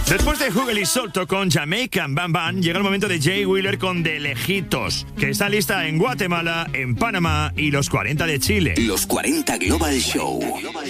Después de Hugel y Solto con Jamaican Bam Bam, llega el momento de Jay Wheeler con De Lejitos, que está lista en Guatemala, en Panamá y los 40 de Chile. Los 40 Global Show.